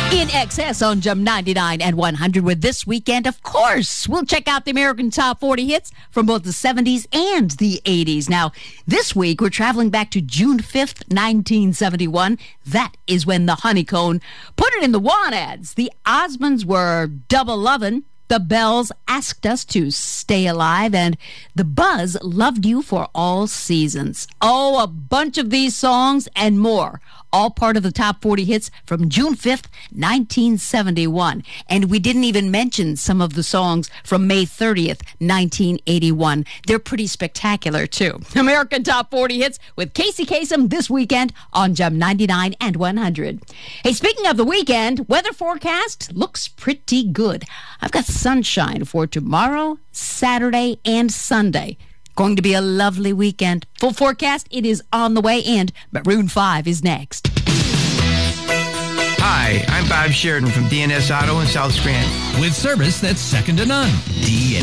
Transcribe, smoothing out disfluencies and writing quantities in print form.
In excess on Jump 99 and 100 with this weekend, of course, we'll check out the American Top 40 hits from both the 70s and the 80s. Now, this week, we're traveling back to June 5th, 1971. That is when the Honeycomb put it in the want ads. The Osmonds were double lovin'. The Bells asked us to stay alive, and the Buzz loved you for all seasons. Oh, a bunch of these songs and more, all part of the Top 40 hits from June 5th, 1971. And we didn't even mention some of the songs from May 30th, 1981. They're pretty spectacular, too. American Top 40 hits with Casey Kasem this weekend on Jump 99 and 100. Hey, speaking of the weekend, weather forecast looks pretty good. I've got sunshine for tomorrow, Saturday, and Sunday. Going to be a lovely weekend. Full forecast, it is on the way, and Maroon 5 is next. Hi, I'm Bob Sheridan from DNS Auto in South Scranton. With service that's second to none.